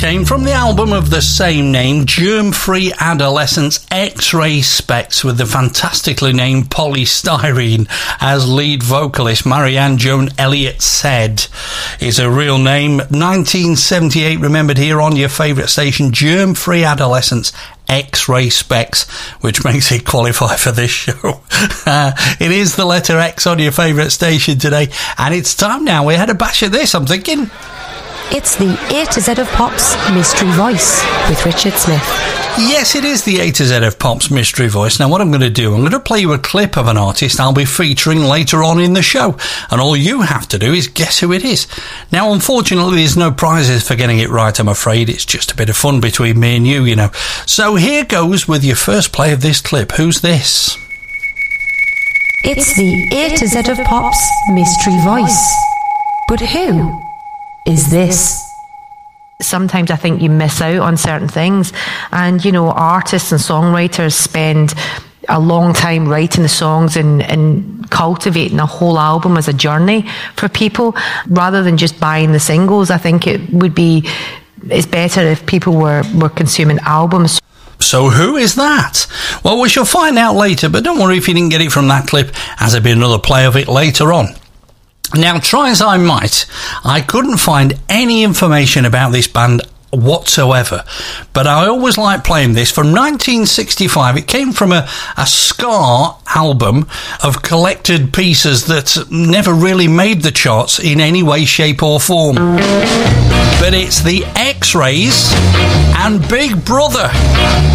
came from the album of the same name, Germ-Free Adolescence, X-Ray Specs, with the fantastically named Polly Styrene as lead vocalist. Marianne Joan Elliott said is a real name. 1978, remembered here on your favourite station, Germ-Free Adolescence, X-Ray Specs, which makes it qualify for this show. It is the letter X on your favourite station today, and it's time now we had a bash at this, I'm thinking. It's the A to Z of Pop's Mystery Voice with Richard Smith. Yes, it is the A to Z of Pop's Mystery Voice. Now, what I'm going to do, I'm going to play you a clip of an artist I'll be featuring later on in the show, and all you have to do is guess who it is. Now, unfortunately, there's no prizes for getting it right, I'm afraid. It's just a bit of fun between me and you, you know. So here goes with your first play of this clip. Who's this? It's the A to Z of Pop's Mystery Voice. But who is this? Sometimes I think you miss out on certain things, and you know, artists and songwriters spend a long time writing the songs and cultivating a whole album as a journey for people rather than just buying the singles. I think it's better if people were consuming albums. So who is that? Well, we shall find out later, but don't worry if you didn't get it from that clip, as there'll be another play of it later on. Now, try as I might, I couldn't find any information about this band whatsoever, but I always like playing this. From 1965, it came from a ska album of collected pieces that never really made the charts in any way, shape or form. But it's the X-Rays and Big Brother.